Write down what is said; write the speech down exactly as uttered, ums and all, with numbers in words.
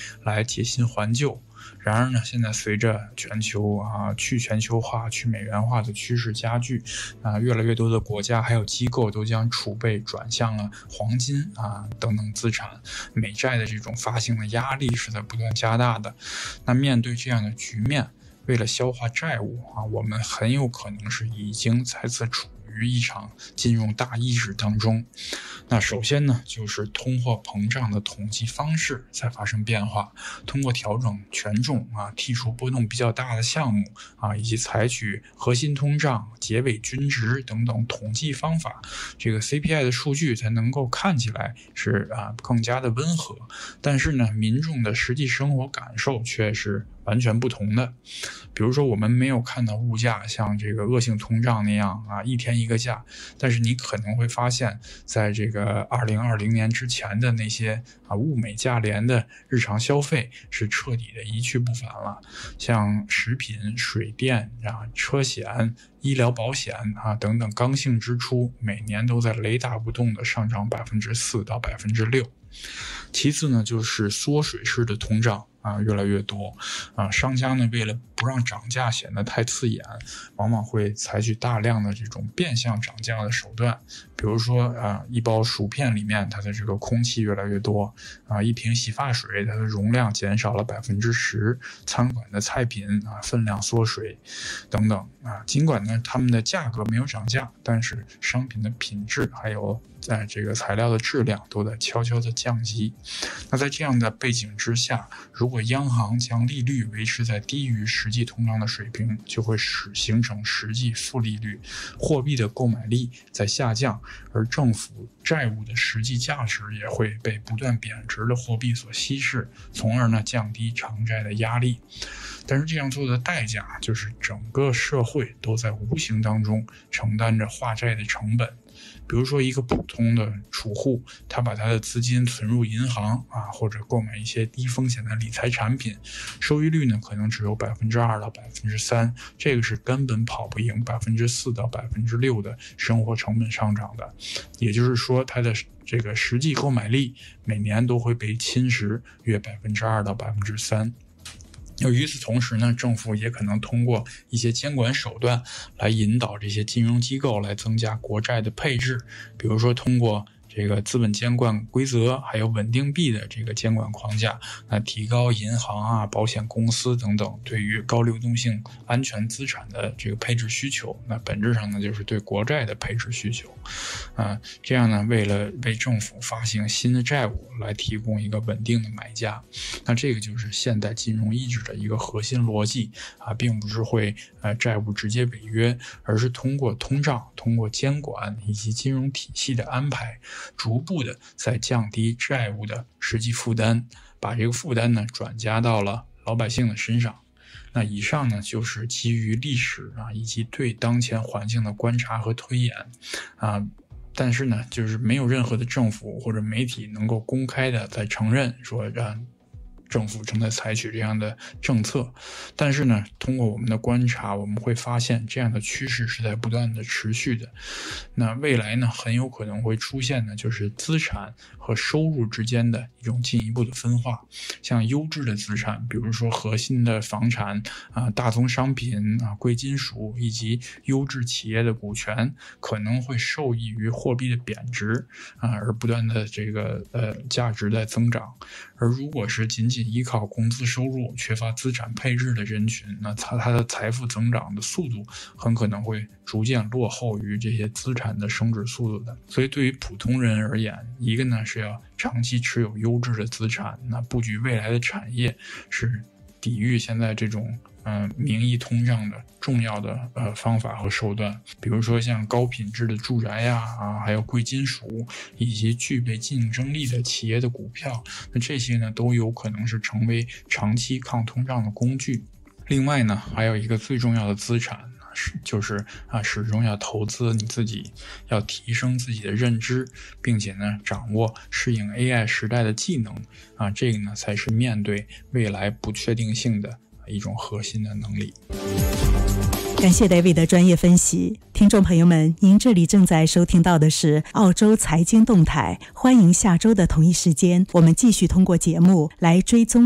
来解新还旧。然而呢，现在随着全球啊去全球化、去美元化的趋势加剧，啊，越来越多的国家还有机构都将储备转向了黄金啊等等资产，美债的这种发行的压力是在不断加大的。那面对这样的局面，为了消化债务啊，我们很有可能是已经再次处于一场金融大意识当中。那首先呢，就是通货膨胀的统计方式在发生变化，通过调整权重啊，剔除波动比较大的项目啊，以及采取核心通胀、结尾均值等等统计方法，这个 C P I 的数据才能够看起来是啊更加的温和。但是呢，民众的实际生活感受却是完全不同的。比如说，我们没有看到物价像这个恶性通胀那样啊一天一个价，但是你可能会发现，在这个二零二零年之前的那些啊物美价廉的日常消费是彻底的一去不返了。像食品、水电啊、车险、医疗保险啊等等刚性支出，每年都在雷打不动的上涨百分之四到百分之六。其次呢，就是缩水式的通胀啊越来越多啊，商家呢为了不让涨价显得太刺眼，往往会采取大量的这种变相涨价的手段。比如说啊，一包薯片里面它的这个空气越来越多啊，一瓶洗发水它的容量减少了百分之十，餐馆的菜品啊分量缩水等等啊。尽管呢它们的价格没有涨价，但是商品的品质还有在这个材料的质量都在悄悄的降级。那在这样的背景之下，如果央行将利率维持在低于实际通胀的水平，就会使形成实际负利率，货币的购买力在下降，而政府债务的实际价值也会被不断贬值的货币所稀释，从而呢降低偿债的压力。但是这样做的代价就是整个社会都在无形当中承担着化债的成本。比如说一个普通的储户，他把他的资金存入银行啊，或者购买一些低风险的理财产品，收益率呢可能只有百分之二到百分之三，这个是根本跑不赢百分之四到百分之六的生活成本上涨的。也就是说，他的这个实际购买力每年都会被侵蚀约百分之二到百分之三。而与此同时呢，政府也可能通过一些监管手段来引导这些金融机构来增加国债的配置，比如说通过这个资本监管规则，还有稳定币的这个监管框架，来提高银行啊、保险公司等等对于高流动性安全资产的这个配置需求。那本质上呢，就是对国债的配置需求。啊，这样呢，为了为政府发行新的债务来提供一个稳定的买家。那这个就是现代金融意志的一个核心逻辑啊，并不是会呃债务直接违约，而是通过通胀、通过监管以及金融体系的安排，逐步的在降低债务的实际负担，把这个负担呢转嫁到了老百姓的身上。那以上呢就是基于历史啊以及对当前环境的观察和推演啊，但是呢就是没有任何的政府或者媒体能够公开的在承认说让政府正在采取这样的政策。但是呢，通过我们的观察，我们会发现这样的趋势是在不断的持续的。那未来呢，很有可能会出现的就是资产和收入之间的一种进一步的分化。像优质的资产，比如说核心的房产啊、大宗商品啊、贵金属以及优质企业的股权，可能会受益于货币的贬值啊，而不断的这个呃价值在增长。而如果是仅仅依靠工资收入、缺乏资产配置的人群，那他他的财富增长的速度很可能会逐渐落后于这些资产的升值速度的。所以对于普通人而言，一个呢是要长期持有优质的资产，那布局未来的产业是抵御现在这种呃名义通胀的重要的呃方法和手段。比如说像高品质的住宅呀啊，还有贵金属以及具备竞争力的企业的股票，那这些呢都有可能是成为长期抗通胀的工具。另外呢，还有一个最重要的资产就是啊，始终要投资你自己，要提升自己的认知，并且呢，掌握适应 A I 时代的技能啊，这个呢才是面对未来不确定性的一种核心的能力。 感谢 David 的专业分析。听众朋友们，您这里正在收听到的是澳洲财经动态，欢迎下周的同一时间，我们继续通过节目来追踪